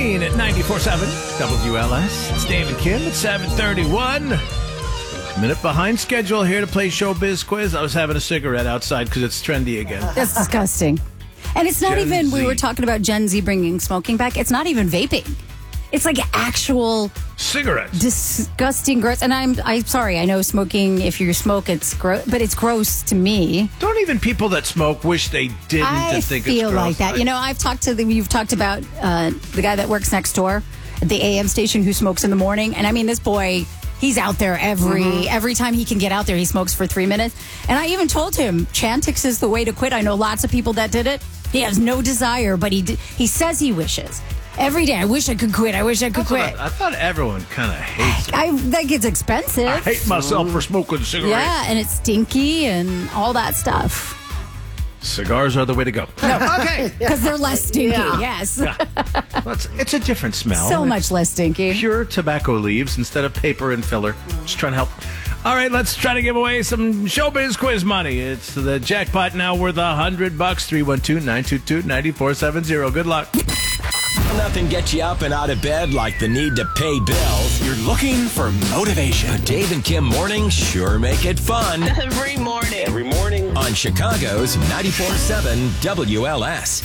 13 at 94.7 WLS. It's Dave and Kim at 7:31. Minute behind schedule here to play Showbiz Quiz. I was having a cigarette outside because it's trendy again. That's disgusting. And it's not Gen even, we Z. were talking about Gen Z bringing smoking back. It's not even vaping. It's like actual Cigarettes. disgusting gross. And I'm sorry, I know smoking, if you smoke, it's gross, but it's gross to me. Don't even people that smoke wish they didn't I to think feel it's gross. like that. You know, you've talked about the guy that works next door at the AM station who smokes in the morning. And I mean, this boy, he's out there every time he can get out there, he smokes for 3 minutes. And I even told him, Chantix is the way to quit. I know lots of people that did it. He has no desire, but he says he wishes. Every day, I wish I could quit. I wish I could quit. I thought everyone kind of hates it. That gets expensive. I hate myself for smoking cigarettes. Yeah, and it's stinky and all that stuff. Cigars are the way to go. No, okay. Because they're less stinky, yes. Well, it's a different smell. So It's much less stinky. pure tobacco leaves instead of paper and filler. Just trying to help. All right, let's try to give away some Showbiz Quiz money. It's the jackpot now worth $100. 312-922-9470. Good luck. Nothing gets you up and out of bed like the need to pay bills. You're looking for motivation. The Dave and Kim mornings sure make it fun. Every morning. Every morning. On Chicago's 94.7 WLS.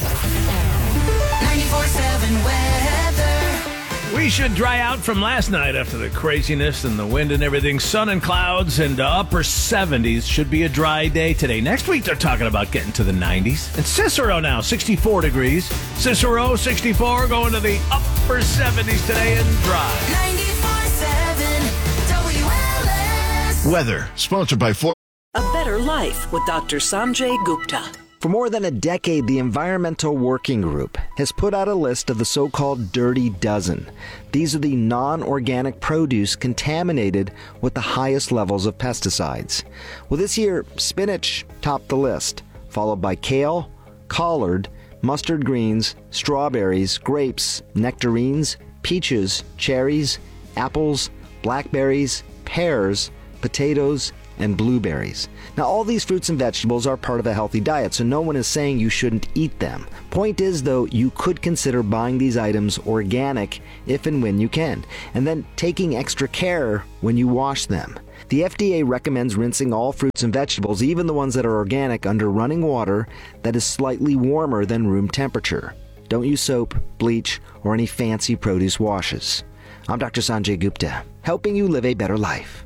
94.7 weather. We should dry out from last night after the craziness and the wind and everything. Sun and clouds and upper 70s. Should be a dry day today. Next week, they're talking about getting to the 90s. And Cicero now, 64 degrees. Cicero, 64, going to the upper 70s today and dry. 94.7 WLS. Weather, sponsored by Ford. A Better Life with Dr. Sanjay Gupta. For more than a decade, the Environmental Working Group has put out a list of the so-called Dirty Dozen. These are the non-organic produce contaminated with the highest levels of pesticides. Well, this year, spinach topped the list, followed by kale, collard, mustard greens, strawberries, grapes, nectarines, peaches, cherries, apples, blackberries, pears, potatoes, and blueberries. Now, all these fruits and vegetables are part of a healthy diet, so no one is saying you shouldn't eat them. Point is, though, you could consider buying these items organic if and when you can, and then taking extra care when you wash them. The FDA recommends rinsing all fruits and vegetables, even the ones that are organic, under running water that is slightly warmer than room temperature. Don't use soap, bleach, or any fancy produce washes. I'm Dr. Sanjay Gupta, helping you live a better life.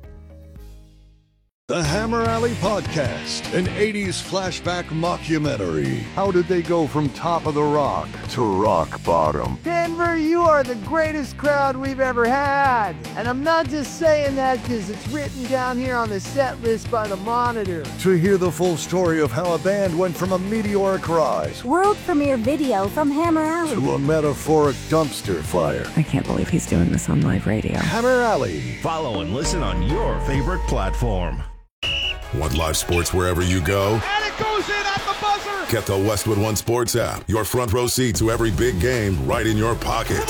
The Hammer Alley Podcast, an 80s flashback mockumentary. How did they go from top of the rock to rock bottom? Denver, you are the greatest crowd we've ever had. And I'm not just saying that because it's written down here on the set list by the Monitor. To hear the full story of how a band went from a meteoric rise World premiere video from Hammer Alley. to a metaphoric dumpster fire. I can't believe he's doing this on live radio. Hammer Alley. Follow and listen on your favorite platform. Want live sports wherever you go? And it goes in at the buzzer. Get the Westwood One Sports app. Your front row seat to every big game right in your pocket.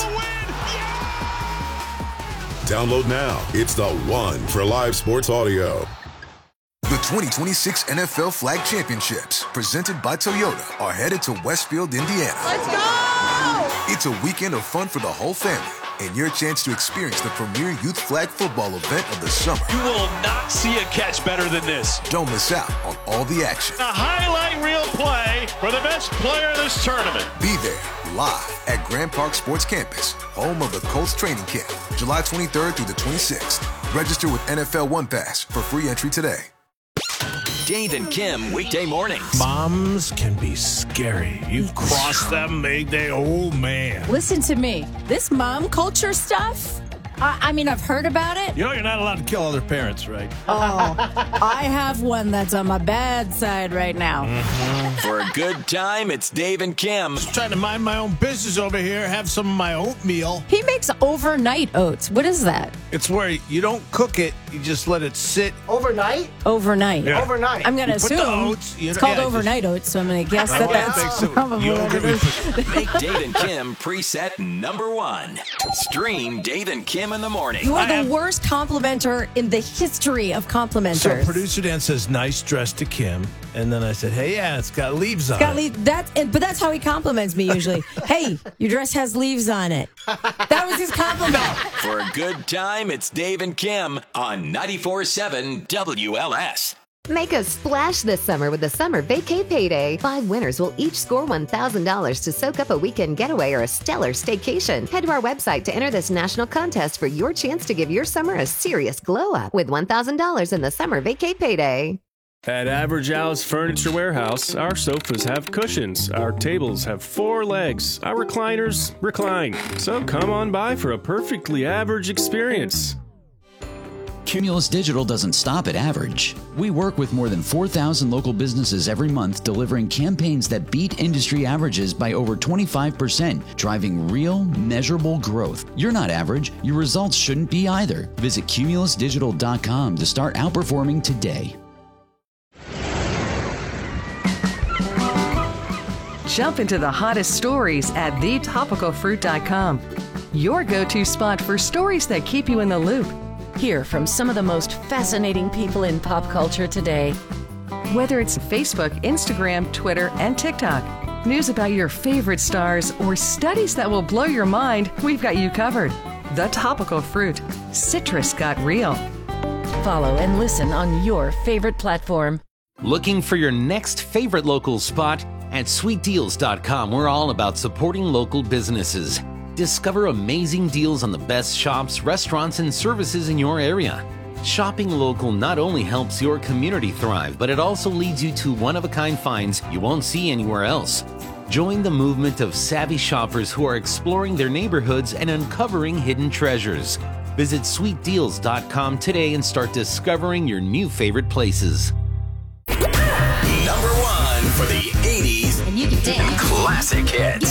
Download now. It's the one for live sports audio. The 2026 NFL Flag Championships, presented by Toyota, are headed to Westfield, Indiana. Let's go! It's a weekend of fun for the whole family and your chance to experience the premier youth flag football event of the summer. You will not see a catch better than this. Don't miss out on all the action. A highlight reel play for the best player of this tournament. Be there live at Grand Park Sports Campus, home of the Colts training camp, July 23rd through the 26th. Register with NFL One Pass for free entry today. Dave and Kim weekday mornings. Moms can be scary. You cross them, oh man. Listen to me. This mom culture stuff, I mean, I've heard about it. You know you're not allowed to kill other parents, right? Oh, I have one that's on my bad side right now. For a good time, it's Dave and Kim. Just trying to mind my own business over here, have some of my oatmeal. He makes overnight oats. What is that? It's where you don't cook it, you just let it sit. Overnight? Overnight. Yeah. Overnight. I'm going to You put assume the oats, it's called overnight oats, so I'm going to guess that's probably what it is. Make Dave and Kim preset number one. Stream Dave and Kim Kim in the morning. You are the worst complimenter in the history of complimenters. So producer Dan says, nice dress to Kim. And then I said, hey, yeah, it's got leaves on it. But that's how he compliments me usually. Hey, your dress has leaves on it. That was his compliment. For a good time, it's Dave and Kim on 94.7 WLS. Make a splash this summer with the Summer Vacay Payday. 5 winners will each score $1,000 to soak up a weekend getaway or a stellar staycation. Head to our website to enter this national contest for your chance to give your summer a serious glow up with $1,000 in the Summer Vacay Payday. At Average Al's Furniture Warehouse, our sofas have cushions, our tables have 4 legs, our recliners recline. So come on by for a perfectly average experience. Cumulus Digital doesn't stop at average. We work with more than 4,000 local businesses every month, delivering campaigns that beat industry averages by over 25%, driving real, measurable growth. You're not average. Your results shouldn't be either. Visit cumulusdigital.com to start outperforming today. Jump into the hottest stories at thetopicalfruit.com. Your go-to spot for stories that keep you in the loop. Hear from some of the most fascinating people in pop culture today. Whether it's Facebook, Instagram, Twitter, and TikTok, news about your favorite stars, or studies that will blow your mind, we've got you covered. The Topical Fruit. Citrus got real. Follow and listen on your favorite platform. Looking for your next favorite local spot? At sweetdeals.com, we're all about supporting local businesses. Discover amazing deals on the best shops, restaurants, and services in your area. Shopping local not only helps your community thrive, but it also leads you to one-of-a-kind finds you won't see anywhere else. Join the movement of savvy shoppers who are exploring their neighborhoods and uncovering hidden treasures. Visit sweetdeals.com today and start discovering your new favorite places. Number 1 for the 80s and you can dance. Classic hits.